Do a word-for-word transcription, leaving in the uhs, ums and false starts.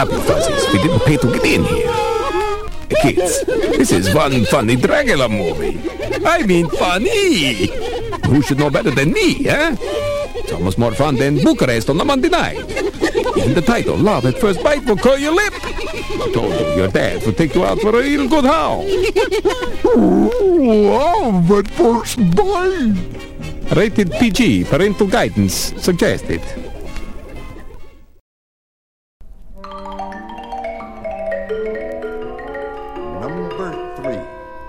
Stop it, Fuzzies. We didn't pay to get in here. Kids, this is one funny Dracula movie. I mean funny. Who should know better than me, eh? It's almost more fun than Bucharest on a Monday night. Even the title, Love at First Bite, will curl your lip. I told you, your dad would take you out for a real good howl. Love at First Bite. Rated P G, parental guidance suggested.